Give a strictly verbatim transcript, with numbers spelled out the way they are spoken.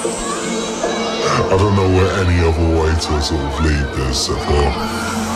I don't know where any other way to sort of lead this. I feel